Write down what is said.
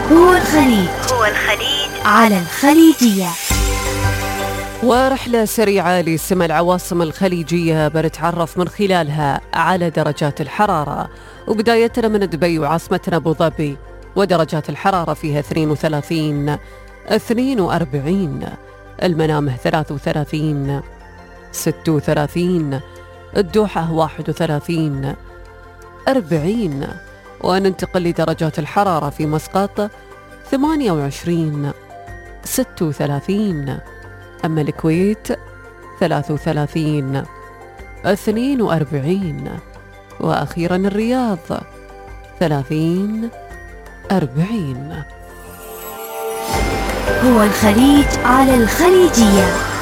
هو الخليج على الخليجية. ورحلة سريعة لسمى العواصم الخليجية بنتعرف من خلالها على درجات الحرارة، وبدايتنا من دبي وعاصمتنا أبو ظبي، ودرجات الحرارة فيها 32 42، المنامه 33 36، الدوحة 31 40. وننتقل لدرجات الحرارة في مسقط 28 36، أما الكويت 33 42، وأخيرا الرياض 30 40. هو الخليج على الخليجية.